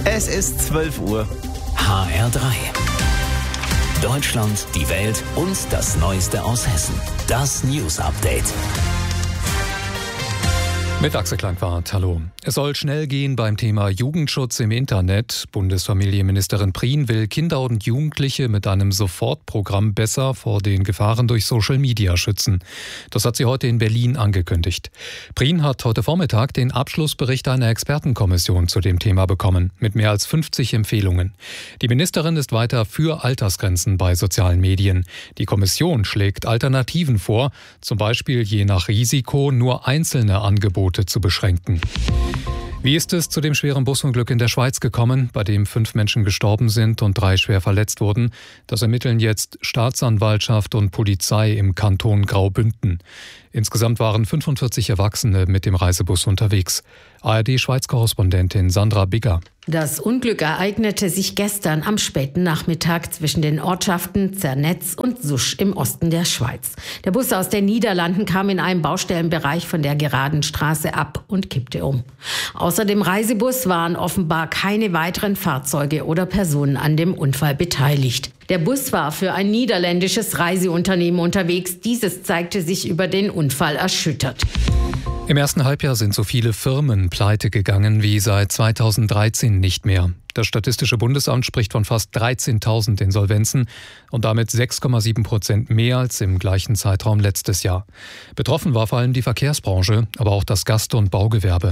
Es ist 12 Uhr. HR3. Deutschland, die Welt und das Neueste aus Hessen. Das News Update. Mit Axel Klangwart, hallo. Es soll schnell gehen beim Thema Jugendschutz im Internet. Bundesfamilienministerin Prien will Kinder und Jugendliche mit einem Sofortprogramm besser vor den Gefahren durch Social Media schützen. Das hat sie heute in Berlin angekündigt. Prien hat heute Vormittag den Abschlussbericht einer Expertenkommission zu dem Thema bekommen, mit mehr als 50 Empfehlungen. Die Ministerin ist weiter für Altersgrenzen bei sozialen Medien. Die Kommission schlägt Alternativen vor, zum Beispiel je nach Risiko nur einzelne Angebote zu beschränken. Wie ist es zu dem schweren Busunglück in der Schweiz gekommen, bei dem 5 Menschen gestorben sind und 3 schwer verletzt wurden? Das ermitteln jetzt Staatsanwaltschaft und Polizei im Kanton Graubünden. Insgesamt waren 45 Erwachsene mit dem Reisebus unterwegs. ARD-Schweiz-Korrespondentin Sandra Bigger. Das Unglück ereignete sich gestern am späten Nachmittag zwischen den Ortschaften Zernetz und Susch im Osten der Schweiz. Der Bus aus den Niederlanden kam in einem Baustellenbereich von der geraden Straße ab und kippte um. Außer dem Reisebus waren offenbar keine weiteren Fahrzeuge oder Personen an dem Unfall beteiligt. Der Bus war für ein niederländisches Reiseunternehmen unterwegs. Dieses zeigte sich über den Unfall erschüttert. Im ersten Halbjahr sind so viele Firmen pleite gegangen wie seit 2013 nicht mehr. Das Statistische Bundesamt spricht von fast 13.000 Insolvenzen und damit 6,7% mehr als im gleichen Zeitraum letztes Jahr. Betroffen war vor allem die Verkehrsbranche, aber auch das Gast- und Baugewerbe.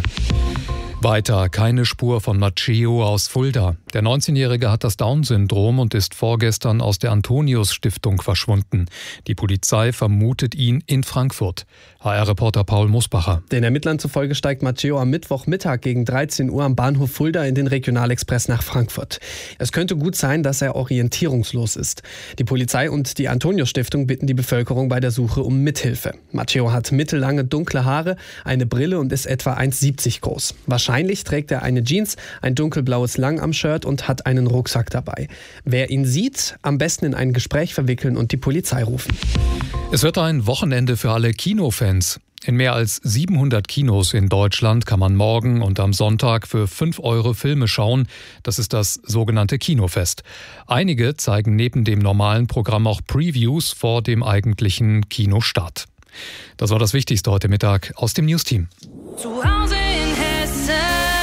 Weiter keine Spur von Matteo aus Fulda. Der 19-Jährige hat das Down-Syndrom und ist vorgestern aus der Antonius-Stiftung verschwunden. Die Polizei vermutet ihn in Frankfurt. HR-Reporter Paul Musbacher. Den Ermittlern zufolge steigt Matteo am Mittwochmittag gegen 13 Uhr am Bahnhof Fulda in den Regionalexpress nach Frankfurt. Es könnte gut sein, dass er orientierungslos ist. Die Polizei und die Antonius-Stiftung bitten die Bevölkerung bei der Suche um Mithilfe. Matteo hat mittellange dunkle Haare, eine Brille und ist etwa 1,70 groß. Wahrscheinlich trägt er eine Jeans, ein dunkelblaues Langarm-Shirt und hat einen Rucksack dabei. Wer ihn sieht, am besten in ein Gespräch verwickeln und die Polizei rufen. Es wird ein Wochenende für alle Kinofans. In mehr als 700 Kinos in Deutschland kann man morgen und am Sonntag für 5 € Filme schauen. Das ist das sogenannte Kinofest. Einige zeigen neben dem normalen Programm auch Previews vor dem eigentlichen Kinostart. Das war das Wichtigste heute Mittag aus dem Newsteam. Zu Hause in Hessen.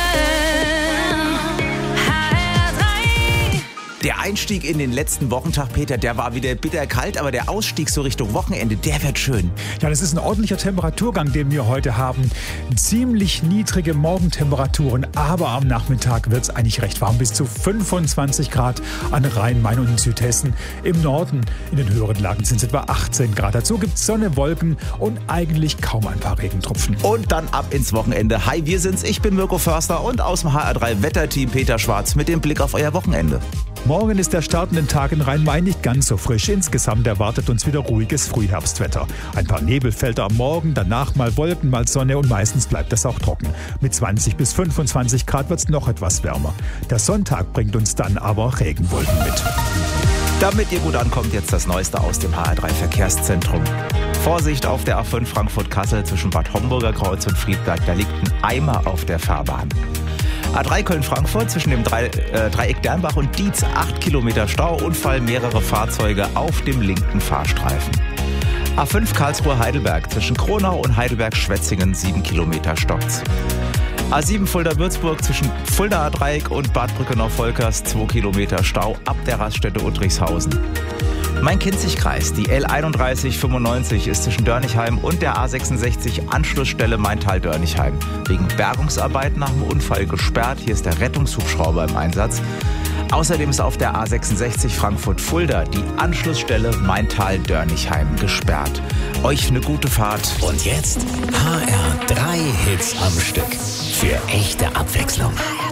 Der Einstieg in den letzten Wochentag, Peter, der war wieder bitterkalt, aber der Ausstieg so Richtung Wochenende, der wird schön. Ja, das ist ein ordentlicher Temperaturgang, den wir heute haben. Ziemlich niedrige Morgentemperaturen, aber am Nachmittag wird es eigentlich recht warm. Bis zu 25 Grad an Rhein, Main und Südhessen. Im Norden, in den höheren Lagen, sind es etwa 18 Grad. Dazu gibt es Sonne, Wolken und eigentlich kaum ein paar Regentropfen. Und dann ab ins Wochenende. Hi, wir sind's. Ich bin Mirko Förster und aus dem HR3 Wetterteam Peter Schwarz mit dem Blick auf euer Wochenende. Morgen ist der startende Tag in Rhein-Main nicht ganz so frisch. Insgesamt erwartet uns wieder ruhiges Frühherbstwetter. Ein paar Nebelfelder am Morgen, danach mal Wolken, mal Sonne und meistens bleibt es auch trocken. Mit 20 bis 25 Grad wird es noch etwas wärmer. Der Sonntag bringt uns dann aber Regenwolken mit. Damit ihr gut ankommt, jetzt das Neueste aus dem HR3 Verkehrszentrum. Vorsicht auf der A5 Frankfurt-Kassel zwischen Bad Homburger Kreuz und Friedberg, da liegt ein Eimer auf der Fahrbahn. A3 Köln-Frankfurt zwischen dem Dreieck Dernbach und Dietz 8 Kilometer Stau, Unfall, mehrere Fahrzeuge auf dem linken Fahrstreifen. A5 Karlsruhe-Heidelberg zwischen Kronau und Heidelberg-Schwetzingen 7 Kilometer stockt's. A7 Fulda-Würzburg zwischen Fuldaer Dreieck und Bad Brückenau-Volkers 2 Kilometer Stau ab der Raststätte Uttrichshausen. Main-Kinzig-Kreis, die L3195 ist zwischen Dörnigheim und der A66 Anschlussstelle Maintal-Dörnigheim. Wegen Bergungsarbeiten nach dem Unfall gesperrt. Hier ist der Rettungshubschrauber im Einsatz. Außerdem ist auf der A66 Frankfurt-Fulda die Anschlussstelle Maintal-Dörnigheim gesperrt. Euch eine gute Fahrt. Und jetzt HR3 Hits am Stück. Für echte Abwechslung.